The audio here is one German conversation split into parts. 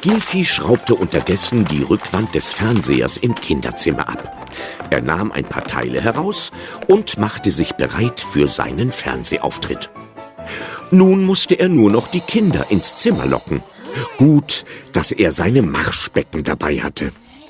Gilfi schraubte unterdessen die Rückwand des Fernsehers im Kinderzimmer ab. Er nahm ein paar Teile heraus und machte sich bereit für seinen Fernsehauftritt. Nun musste er nur noch die Kinder ins Zimmer locken. Gut, dass er seine Marschbecken dabei hatte.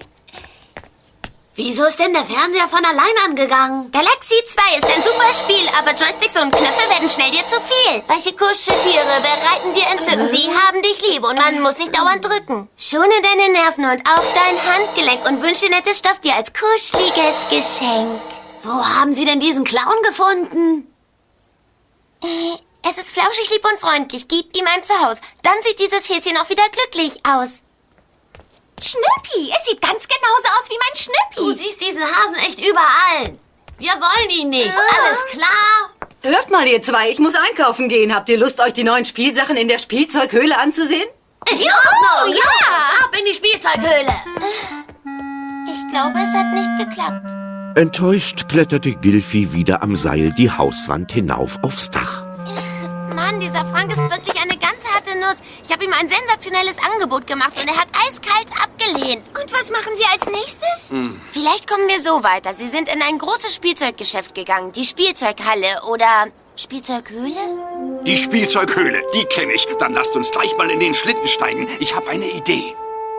Wieso ist denn der Fernseher von allein angegangen? Galaxy 2 ist ein super Spiel, aber Joysticks und Knöpfe werden schnell dir zu viel. Weiche Kuscheltiere bereiten dir Entzücken. Sie haben dich lieb und man muss nicht dauernd drücken. Schone deine Nerven und auch dein Handgelenk und wünsche nettes Stofftier als kuscheliges Geschenk. Wo haben Sie denn diesen Clown gefunden? Es ist flauschig, lieb und freundlich. Gib ihm ein Zuhause. Dann sieht dieses Häschen auch wieder glücklich aus. Schnüppi, es sieht ganz genauso aus wie mein Schnüppi. Du siehst diesen Hasen echt überall. Wir wollen ihn nicht. Alles klar? Hört mal, ihr zwei, ich muss einkaufen gehen. Habt ihr Lust, euch die neuen Spielsachen in der Spielzeughöhle anzusehen? Ja! Ab in die Spielzeughöhle. Ich glaube, es hat nicht geklappt. Enttäuscht kletterte Gilfi wieder am Seil die Hauswand hinauf aufs Dach. Mann, dieser Frank ist wirklich eine ganz harte Nuss. Ich habe ihm ein sensationelles Angebot gemacht und er hat eiskalt abgelehnt. Und was machen wir als nächstes? Vielleicht kommen wir so weiter. Sie sind in ein großes Spielzeuggeschäft gegangen. Die Spielzeughalle oder Spielzeughöhle? Die Spielzeughöhle, die kenne ich. Dann lasst uns gleich mal in den Schlitten steigen. Ich habe eine Idee.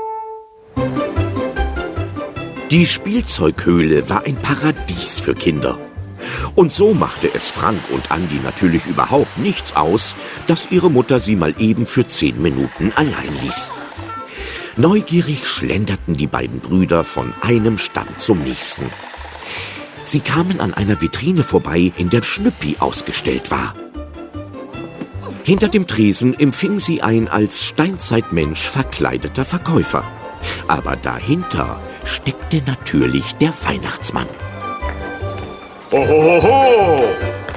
Die Spielzeughöhle war ein Paradies für Kinder. Und so machte es Frank und Andi natürlich überhaupt nichts aus, dass ihre Mutter sie mal eben für 10 Minuten allein ließ. Neugierig schlenderten die beiden Brüder von einem Stand zum nächsten. Sie kamen an einer Vitrine vorbei, in der Schnüppi ausgestellt war. Hinter dem Tresen empfing sie ein als Steinzeitmensch verkleideter Verkäufer. Aber dahinter steckte natürlich der Weihnachtsmann. Hohoho!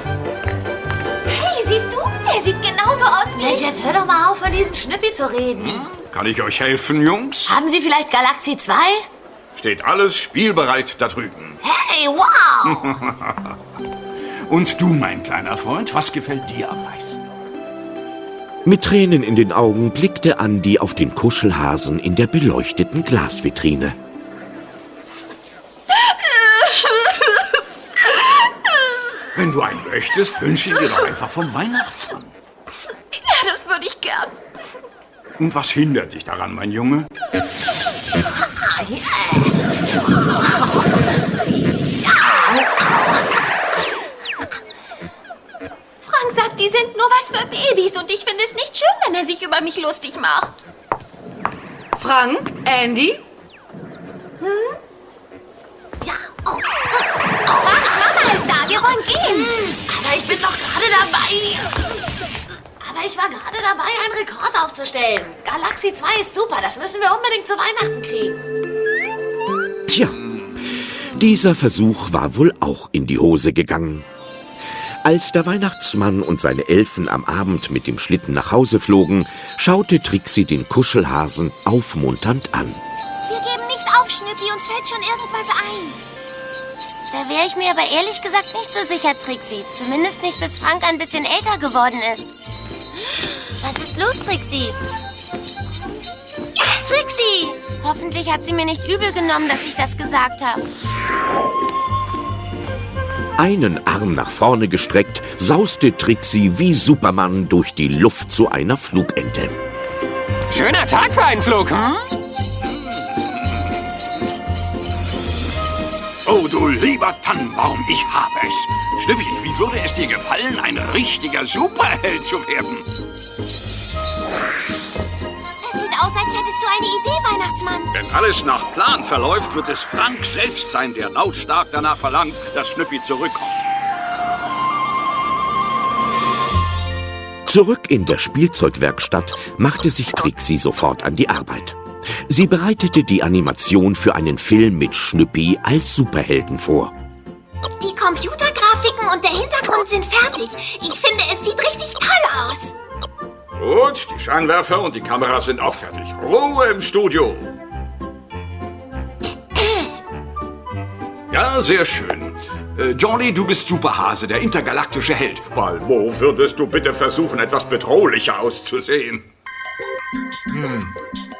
Hey, siehst du? Der sieht genauso aus wie Mensch, jetzt hör doch mal auf, von diesem Schnüppi zu reden. Kann ich euch helfen, Jungs? Haben Sie vielleicht Galaxy 2? Steht alles spielbereit da drüben. Hey, wow! Und du, mein kleiner Freund, was gefällt dir am meisten? Mit Tränen in den Augen blickte Andi auf den Kuschelhasen in der beleuchteten Glasvitrine. Wenn du einen möchtest, wünsche ihn dir doch einfach vom Weihnachtsmann. Ja, das würde ich gern. Und was hindert dich daran, mein Junge? Frank sagt, die sind nur was für Babys und ich finde es nicht schön, wenn er sich über mich lustig macht. Frank, Andy? Ja, Frank, Mama ist da, wir wollen gehen. aber ich bin doch gerade dabei. Aber ich war gerade dabei, einen Rekord aufzustellen. Galaxy 2 ist super, das müssen wir unbedingt zu Weihnachten kriegen. Tja, dieser Versuch war wohl auch in die Hose gegangen. Als der Weihnachtsmann und seine Elfen am Abend mit dem Schlitten nach Hause flogen, schaute Trixie den Kuschelhasen aufmunternd an. Wir geben nicht auf, Schnüppi, uns fällt schon irgendwas ein. Da wäre ich mir aber ehrlich gesagt nicht so sicher, Trixie. Zumindest nicht, bis Frank ein bisschen älter geworden ist. Was ist los, Trixie? Trixie! Hoffentlich hat sie mir nicht übel genommen, dass ich das gesagt habe. Einen Arm nach vorne gestreckt, sauste Trixie wie Superman durch die Luft zu einer Flugente. Schöner Tag für einen Flug, hm? Oh, du lieber Tannenbaum, ich habe es. Schnüppi, wie würde es dir gefallen, ein richtiger Superheld zu werden? Es sieht aus, als hättest du eine Idee, Weihnachtsmann. Wenn alles nach Plan verläuft, wird es Frank selbst sein, der lautstark danach verlangt, dass Schnüppi zurückkommt. Zurück in der Spielzeugwerkstatt machte sich Trixie sofort an die Arbeit. Sie bereitete die Animation für einen Film mit Schnüppi als Superhelden vor. Die Computergrafiken und der Hintergrund sind fertig. Ich finde, es sieht richtig toll aus. Gut, die Scheinwerfer und die Kameras sind auch fertig. Ruhe im Studio. Ja, sehr schön. Jolly, du bist Superhase, der intergalaktische Held. Mal, wo würdest du bitte versuchen, etwas bedrohlicher auszusehen?